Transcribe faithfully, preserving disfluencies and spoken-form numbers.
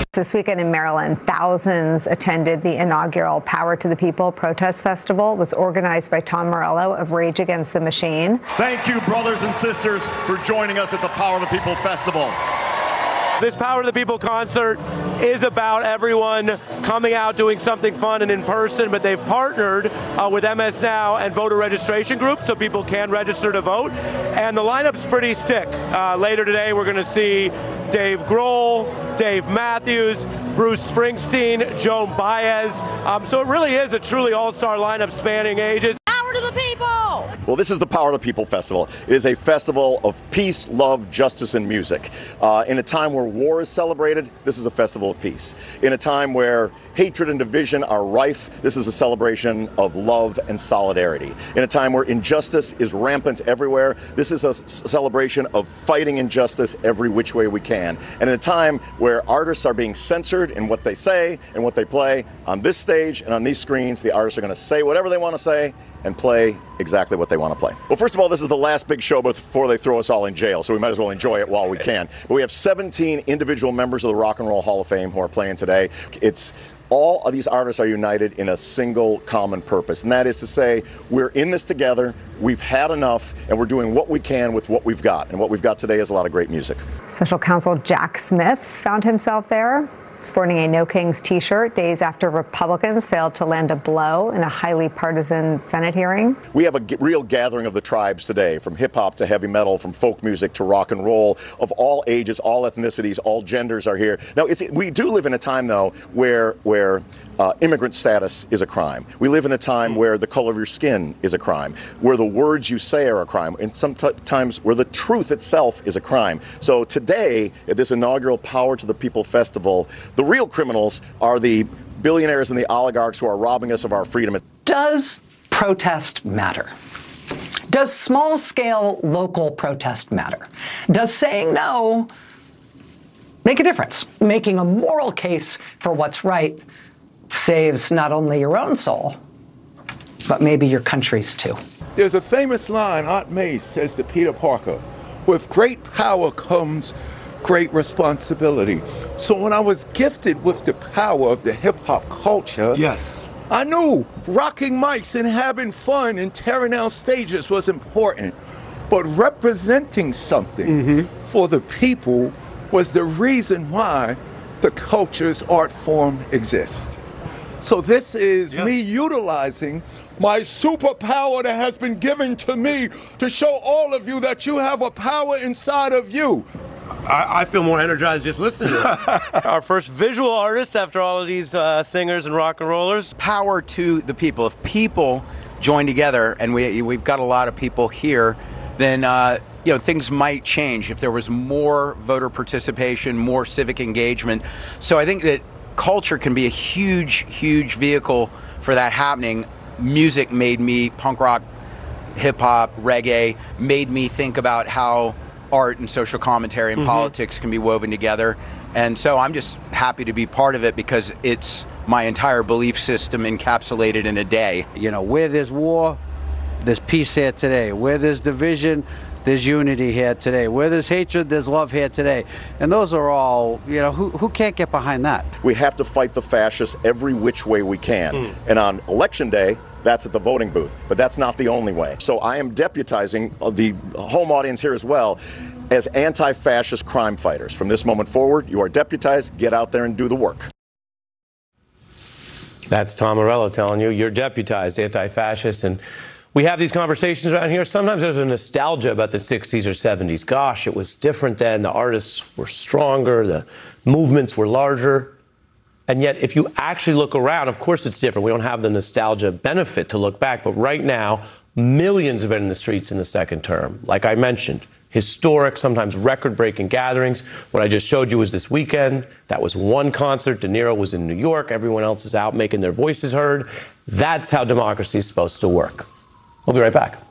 This weekend in Maryland, thousands attended the inaugural Power to the People protest festival. It was organized by Tom Morello of Rage Against the Machine. Thank you, brothers and sisters, for joining us at the Power to the People Festival. This Power to the People concert is about everyone coming out doing something fun and in person, but they've partnered uh, with M S Now and voter registration groups so people can register to vote. And the lineup's pretty sick. Uh, later today, we're going to see Dave Grohl, Dave Matthews, Bruce Springsteen, Joan Baez. Um, so it really is a truly all-star lineup spanning ages. Power to the people! Well, this is the Power to the People Festival. It is a festival of peace, love, justice, and music. Uh, in a time where war is celebrated, this is a festival of peace. In a time where hatred and division are rife, this is a celebration of love and solidarity. In a time where injustice is rampant everywhere, this is a celebration of fighting injustice every which way we can. And in a time where artists are being censored in what they say and what they play, on this stage and on these screens, the artists are going to say whatever they want to say and play exactly what they want to play. Well, first of all, this is the last big show before they throw us all in jail, so we might as well enjoy it while we can. But we have seventeen individual members of the Rock and Roll Hall of Fame who are playing today. It's all of these artists are united in a single common purpose, and that is to say, we're in this together, we've had enough, and we're doing what we can with what we've got. And what we've got today is a lot of great music. Special Counsel Jack Smith found himself there, sporting a No Kings t-shirt days after Republicans failed to land a blow in a highly partisan Senate hearing. We have a g- real gathering of the tribes today, from hip hop to heavy metal, from folk music to rock and roll, of all ages, all ethnicities, all genders are here. Now, it's, we do live in a time, though, where where uh, immigrant status is a crime. We live in a time where the color of your skin is a crime, where the words you say are a crime, and sometimes where the truth itself is a crime. So today, at this inaugural Power to the People Festival, the real criminals are the billionaires and the oligarchs who are robbing us of our freedom. Does protest matter? Does small-scale local protest matter? Does saying no make a difference? Making a moral case for what's right saves not only your own soul, but maybe your country's too. There's a famous line Aunt May says to Peter Parker, "With great power comes great responsibility." So when I was gifted with the power of the hip-hop culture, Yes. I knew rocking mics and having fun and tearing down stages was important. But representing something mm-hmm. for the people was the reason why the culture's art form exists. So this is Yes. me utilizing my superpower that has been given to me to show all of you that you have a power inside of you. I, I feel more energized just listening to it. Our first visual artist after all of these uh, singers and rock and rollers. Power to the people. If people join together, and we, we've got a lot of people here, then uh, you know, things might change if there was more voter participation, more civic engagement. So I think that culture can be a huge, huge vehicle for that happening. Music made me, punk rock, hip hop, reggae, made me think about how art and social commentary and mm-hmm. politics can be woven together. And so I'm just happy to be part of it because it's my entire belief system encapsulated in a day. You know, where there's war, there's peace here today. Where there's division, there's unity here today. Where there's hatred, there's love here today. And those are all, you know, who, who can't get behind that? We have to fight the fascists every which way we can. Mm. And on election day, that's at the voting booth. But that's not the only way. So I am deputizing the home audience here as well as anti-fascist crime fighters. From this moment forward, you are deputized. Get out there and do the work. That's Tom Morello telling you you're deputized, anti-fascist. And we have these conversations around here. Sometimes there's a nostalgia about the sixties or seventies. Gosh, it was different then. The artists were stronger. The movements were larger. And yet, if you actually look around, of course it's different. We don't have the nostalgia benefit to look back. But right now, millions have been in the streets in the second term. Like I mentioned, historic, sometimes record-breaking gatherings. What I just showed you was this weekend. That was one concert. De Niro was in New York. Everyone else is out making their voices heard. That's how democracy is supposed to work. We'll be right back.